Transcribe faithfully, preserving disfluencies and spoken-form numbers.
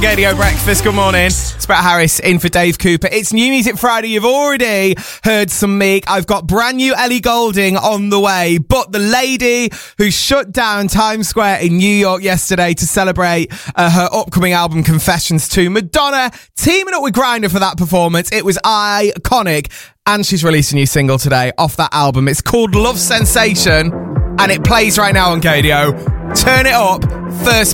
Radio Breakfast, good morning. It's Brett Harris in for Dave Cooper. It's New Music Friday. You've already heard some Meek. I've got brand new Ellie Goulding on the way. But the lady who shut down Times Square in New York yesterday to celebrate uh, her upcoming album Confessions two, Madonna teaming up with Grindr for that performance. It was iconic. And she's released a new single today off that album. It's called Love Sensation and it plays right now on Gadio. Turn it up. First